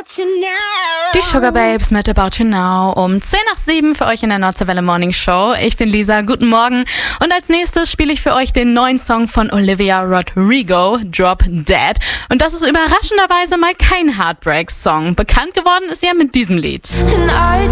Die Sugar Babes mit About You Now um 6:10 für euch in der Nordwelle Morning Show. Ich bin Lisa, guten Morgen. Und als nächstes spiele ich für euch den neuen Song von Olivia Rodrigo, Drop Dead. Und das ist überraschenderweise mal kein Heartbreak-Song. Bekannt geworden ist er mit diesem Lied.